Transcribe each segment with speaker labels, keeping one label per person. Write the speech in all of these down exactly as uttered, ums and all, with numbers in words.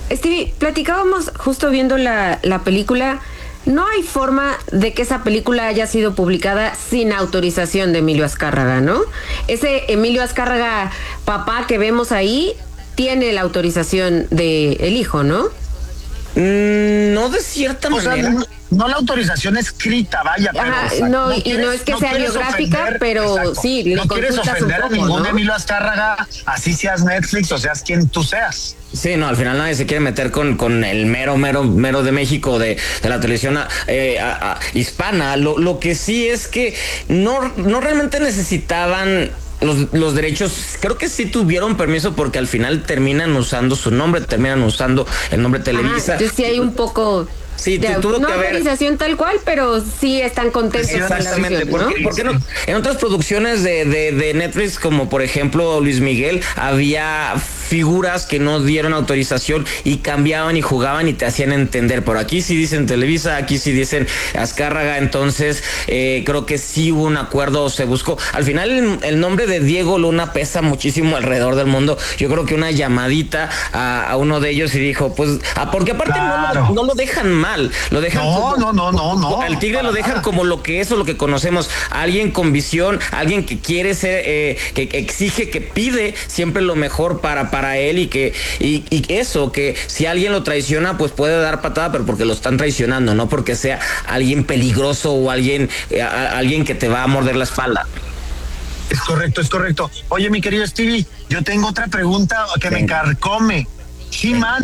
Speaker 1: Stevie, platicábamos justo viendo la, la película. No hay forma de que esa película haya sido publicada sin autorización de Emilio Azcárraga, ¿no? Ese Emilio Azcárraga, papá que vemos ahí, tiene la autorización del hijo, ¿no?
Speaker 2: Mm, no de cierta
Speaker 3: o
Speaker 2: manera.
Speaker 3: Sea, no, no la autorización escrita, vaya. Pero,
Speaker 1: Ajá,
Speaker 3: o sea,
Speaker 1: no,
Speaker 3: no
Speaker 1: y
Speaker 3: quieres,
Speaker 1: no es que
Speaker 3: no
Speaker 1: sea biográfica,
Speaker 3: ofender,
Speaker 1: pero
Speaker 3: exacto.
Speaker 1: sí, le
Speaker 3: no quieres
Speaker 1: consultas
Speaker 3: ofender
Speaker 1: un poco,
Speaker 3: a ningún
Speaker 1: ¿no?
Speaker 3: Emilio Azcárraga, así seas Netflix o seas quien tú seas.
Speaker 2: Sí, no, al final nadie se quiere meter con, con el mero, mero, mero de México, de, de la televisión eh, a, a, hispana. Lo, lo que sí es que no, no realmente necesitaban los, los derechos. Creo que sí tuvieron permiso porque al final terminan usando su nombre, terminan usando el nombre Televisa.
Speaker 1: Ajá, sí hay un poco...
Speaker 2: Sí,
Speaker 1: de,
Speaker 2: tuvo
Speaker 1: no
Speaker 2: que haber
Speaker 1: autorización tal cual, pero sí están contentos.
Speaker 2: Exactamente,
Speaker 1: con la visión, ¿no?
Speaker 2: ¿por qué no? En otras producciones de, de, de Netflix, como por ejemplo Luis Miguel, había figuras que no dieron autorización y cambiaban y jugaban y te hacían entender. Pero aquí sí dicen Televisa, aquí sí dicen Azcárraga, entonces eh, creo que sí hubo un acuerdo, se buscó. Al final el, el nombre de Diego Luna pesa muchísimo alrededor del mundo. Yo creo que una llamadita a, a uno de ellos y dijo, pues, ah, porque aparte
Speaker 3: claro.
Speaker 2: no, lo, no lo dejan mal. Lo dejan
Speaker 3: no,
Speaker 2: como,
Speaker 3: no, no, no, no.
Speaker 2: al tigre lo dejan nada. Como lo que es o lo que conocemos, alguien con visión, alguien que quiere ser, eh, que exige, que pide siempre lo mejor para, para él y que y, y eso, que si alguien lo traiciona, pues puede dar patada, pero porque lo están traicionando, no porque sea alguien peligroso o alguien, eh, a, alguien que te va a morder la espalda.
Speaker 3: Es correcto, es correcto. Oye, mi querido Stevie, yo tengo otra pregunta que Venga. me carcome. He-Man.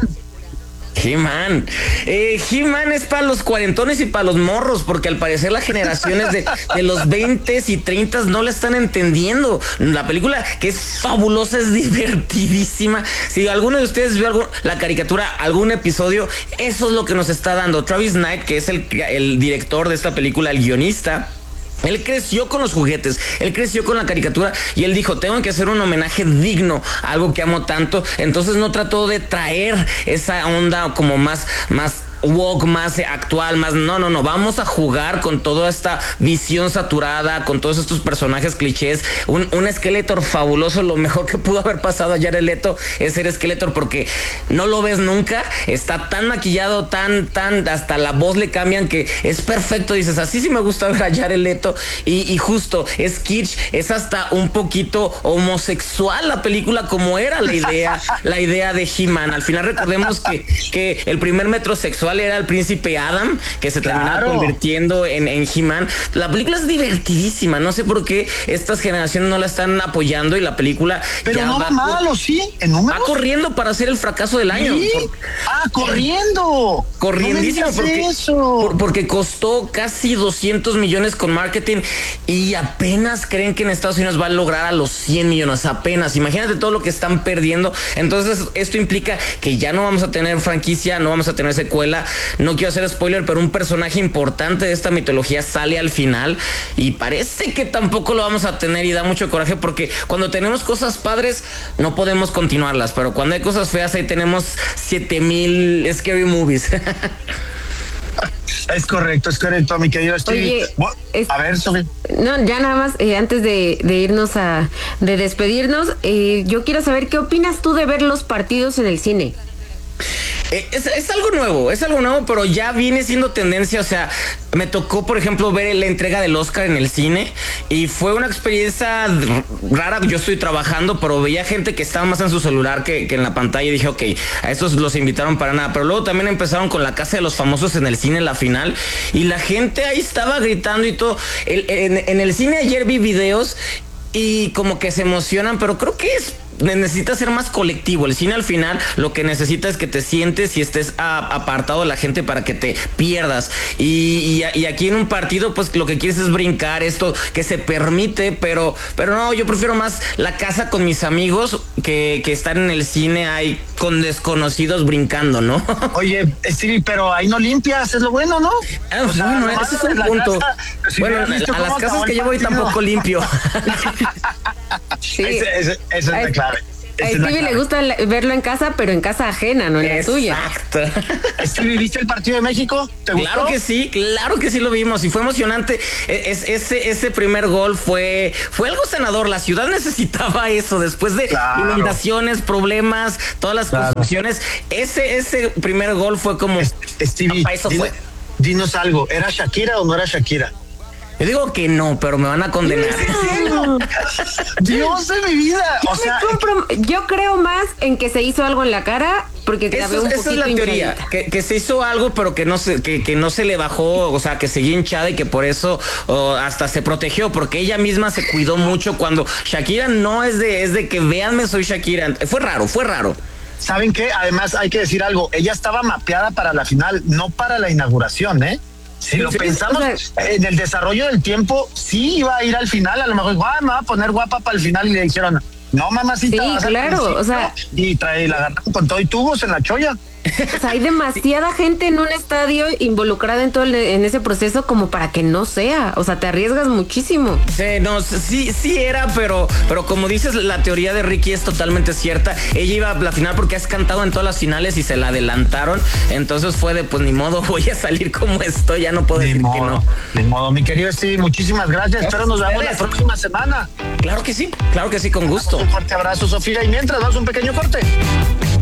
Speaker 2: He-Man. Eh, He-Man es para los cuarentones y para los morros, porque al parecer las generaciones de, de los veintes y treintas no la están entendiendo. La película, que es fabulosa, es divertidísima. Si alguno de ustedes vio algo, la caricatura, algún episodio, eso es lo que nos está dando. Travis Knight, que es el, el director de esta película, el guionista, él creció con los juguetes, él creció con la caricatura y él dijo, tengo que hacer un homenaje digno a algo que amo tanto. Entonces no trató de traer esa onda como más, más woke, más actual, más no, no, no, vamos a jugar con toda esta visión saturada, con todos estos personajes clichés, un, un Skeletor fabuloso. Lo mejor que pudo haber pasado a Jared Leto es ser Skeletor porque no lo ves nunca, está tan maquillado, tan, tan, hasta la voz le cambian que es perfecto, dices, así sí me gusta ver a Jared Leto y, y justo, es kitsch, es hasta un poquito homosexual la película como era la idea, la idea de He-Man. Al final recordemos que, que el primer metrosexual era el príncipe Adam, que se claro. terminó convirtiendo en, en He-Man. La película es divertidísima, no sé por qué estas generaciones no la están apoyando y la película
Speaker 3: pero
Speaker 2: ya
Speaker 3: no va malo, sí,
Speaker 2: en va corriendo para hacer el fracaso del año.
Speaker 3: ¿Sí?
Speaker 2: Por,
Speaker 3: ah, corriendo.
Speaker 2: Corriendísimo,
Speaker 3: no
Speaker 2: porque,
Speaker 3: eso.
Speaker 2: Por, porque costó casi doscientos millones con marketing y apenas creen que en Estados Unidos va a lograr a los cien millones, apenas. Imagínate todo lo que están perdiendo. Entonces esto implica que ya no vamos a tener franquicia, no vamos a tener secuela. No quiero hacer spoiler, pero un personaje importante de esta mitología sale al final y parece que tampoco lo vamos a tener y da mucho coraje porque cuando tenemos cosas padres no podemos continuarlas, pero cuando hay cosas feas ahí tenemos siete mil scary movies.
Speaker 3: Es correcto, es correcto, mi querido Stevie.
Speaker 1: Oye,
Speaker 3: bueno,
Speaker 1: es,
Speaker 3: a ver, Sofi.
Speaker 1: No, ya nada más, eh, antes de, de irnos a, de despedirnos, eh, yo quiero saber qué opinas tú de ver los partidos en el cine.
Speaker 2: Es, es algo nuevo, es algo nuevo, pero ya viene siendo tendencia. O sea, me tocó, por ejemplo, ver la entrega del Oscar en el cine y fue una experiencia rara. Yo estoy trabajando, pero veía gente que estaba más en su celular que, que en la pantalla y dije, ok, a estos los invitaron para nada. Pero luego también empezaron con la Casa de los Famosos en el cine, en la final, y la gente ahí estaba gritando y todo. El, en, en el cine ayer vi videos y como que se emocionan, pero creo que es necesita ser más colectivo. El cine al final lo que necesita es que te sientes y estés a, apartado de la gente para que te pierdas y, y, y aquí en un partido pues lo que quieres es brincar, esto que se permite, pero pero no, yo prefiero más la casa con mis amigos que, que estar en el cine ahí con desconocidos brincando, ¿no?
Speaker 3: Oye, Stevie, pero ahí no limpias, es lo bueno, ¿no?
Speaker 2: Ah, o sea, bueno, ese es un punto. Casa, si bueno, a las casas que yo voy tampoco limpio.
Speaker 1: Sí.
Speaker 3: Ese, ese, ese es la clave.
Speaker 1: A Stevie le gusta verlo en casa, pero en casa ajena, no en la suya.
Speaker 2: Exacto.
Speaker 3: Stevie, ¿viste el partido de México? ¿Te gustó?
Speaker 2: Claro que sí, claro que sí lo vimos y fue emocionante. Es, ese, ese primer gol fue, fue algo sanador. La ciudad necesitaba eso después de claro. inundaciones, problemas, todas las claro. construcciones. Ese, ese primer gol fue como.
Speaker 3: Stevie,
Speaker 2: eso
Speaker 3: dinos,
Speaker 2: fue.
Speaker 3: dinos algo. ¿Era Shakira o no era Shakira?
Speaker 2: Yo digo que no, pero me van a condenar.
Speaker 3: No. Dios de mi vida. O sea,
Speaker 1: compro, yo creo más en que se hizo algo en la cara, porque
Speaker 2: eso,
Speaker 1: la veo un
Speaker 2: esa es la teoría, que, que se hizo algo, pero que no se, que, que no se le bajó, o sea, que seguía hinchada y que por eso oh, hasta se protegió, porque ella misma se cuidó mucho cuando Shakira no es de, es de que véanme, soy Shakira. Fue raro, fue raro.
Speaker 3: ¿Saben qué? Además hay que decir algo, ella estaba mapeada para la final, no para la inauguración, ¿eh? Si lo sí, pensamos, o sea, en el desarrollo del tiempo, sí iba a ir al final, a lo mejor, ah, me va a poner guapa para el final, y le dijeron, no, mamacita.
Speaker 1: Sí, claro, o sea.
Speaker 3: Y trae la agarraron con todo y tubos en la cholla.
Speaker 1: O sea, hay demasiada gente en un estadio involucrada en todo el, en ese proceso como para que no sea. O sea, te arriesgas muchísimo.
Speaker 2: Sí, no, sí, sí era, pero, pero como dices, la teoría de Ricky es totalmente cierta. Ella iba a la final porque has cantado en todas las finales y se la adelantaron. Entonces fue de, pues ni modo, voy a salir como estoy, ya no puedo
Speaker 3: ni
Speaker 2: decir
Speaker 3: modo,
Speaker 2: que no.
Speaker 3: Ni modo, mi querido Steve, muchísimas gracias. gracias Espero nos vemos la próxima semana.
Speaker 2: Claro que sí, claro que sí, con gusto.
Speaker 3: Un fuerte abrazo, Sofía. Y mientras, vamos a un pequeño corte.